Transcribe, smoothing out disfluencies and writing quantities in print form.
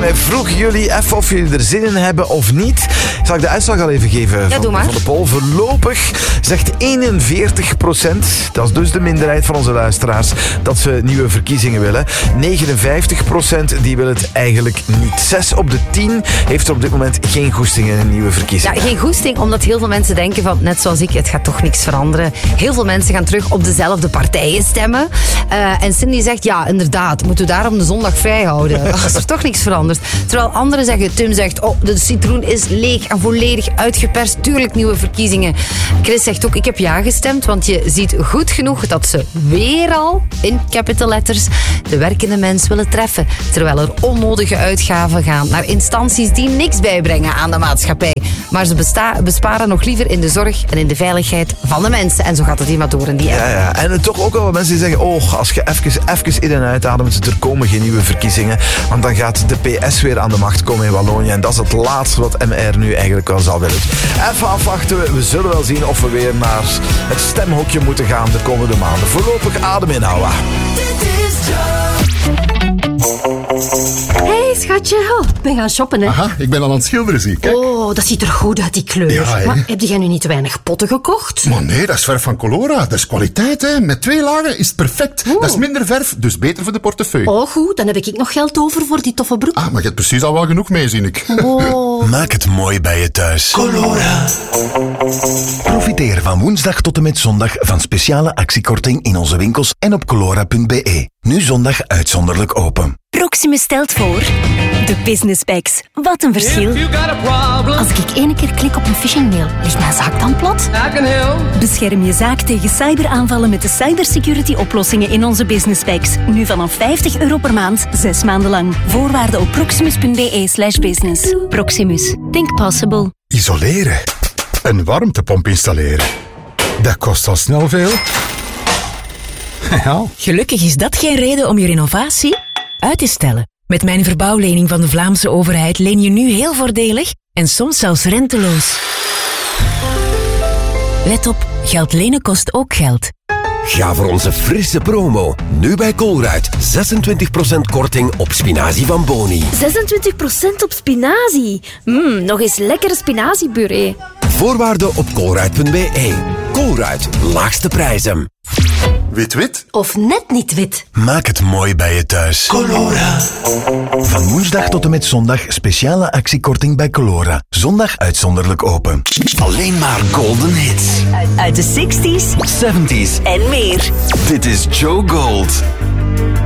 wij vroegen jullie even of jullie er zin in hebben of niet. Zal ik de uitslag al even geven van de poll? Voorlopig zegt 41%, dat is dus de minderheid van onze luisteraars, dat ze nieuwe verkiezingen willen. 59% die willen het eigenlijk niet. 6 op de 10 heeft er op dit moment geen goesting in een nieuwe verkiezing. Ja, geen goesting, omdat heel veel mensen denken van, net zoals ik, het gaat toch niks veranderen. Heel veel mensen gaan terug op dezelfde partijen stemmen. En Cindy zegt, ja, inderdaad, moeten we daarom de zondag vrij houden. Als er toch niks verandert. Terwijl anderen zeggen, Tim zegt, de citroen is leeg en volledig uitgeperst. Tuurlijk nieuwe verkiezingen. Chris zegt ook, ik heb ja gestemd, want je ziet goed genoeg dat ze weer al, in capital letters, de werkende mens willen treffen. Terwijl er onnodige uitgaven gaan naar instanties die niks bijbrengen aan de maatschappij. Maar ze besparen nog liever in de zorg en in de veiligheid van de mensen. En zo gaat het hier maar door in die app. Ja. En toch ook wel wat mensen die zeggen, als je even in en uitademt, er komen geen nieuwe verkiezingen. Want dan gaat de PS weer aan de macht komen in Wallonië. En dat is het laatste wat MR nu eigenlijk wel zal willen. Even afwachten, we zullen wel zien of we weer naar het stemhokje moeten gaan de komende maanden. Voorlopig adem inhouden. Hey schatje, ik ben gaan shoppen, hè. Aha, ik ben al aan het schilderen, zie ik. Kijk. Oh, dat ziet er goed uit, die kleur. Ja, maar heb jij nu niet te weinig potten gekocht? Maar nee, dat is verf van Colora. Dat is kwaliteit, hè. Met 2 lagen is het perfect. Oh. Dat is minder verf, dus beter voor de portefeuille. Oh, goed, dan heb ik nog geld over voor die toffe broek. Ah, maar je hebt precies al wel genoeg mee, zie ik. Oh. Maak het mooi bij je thuis. Colora. Profiteer van woensdag tot en met zondag van speciale actiekorting in onze winkels en op colora.be. Nu zondag uitzonderlijk open. Proximus stelt voor de Business Bags. Wat een verschil. Als ik 1 keer klik op een phishingmail, ligt mijn zaak dan plat? Bescherm je zaak tegen cyberaanvallen met de cybersecurity oplossingen in onze Business Bags. Nu vanaf €50 per maand, 6 maanden lang. Voorwaarden op proximus.be/business. Proximus. Think possible. Isoleren. Een warmtepomp installeren. Dat kost al snel veel. Ja. Gelukkig is dat geen reden om je renovatie uit te stellen. Met mijn verbouwlening van de Vlaamse overheid leen je nu heel voordelig en soms zelfs renteloos. Let op, geld lenen kost ook geld. Ga voor onze frisse promo. Nu bij Colruyt. 26% korting op spinazie van Boni. 26% op spinazie. Nog eens lekkere spinaziepuree. Voorwaarden op colruyt.be. Colruyt, laagste prijzen. Wit-wit? Of net niet wit? Maak het mooi bij je thuis. Colora. Van woensdag tot en met zondag speciale actiekorting bij Colora. Zondag uitzonderlijk open. Alleen maar golden hits. Uit de 60s, 70s en meer. Dit is Joe Gold.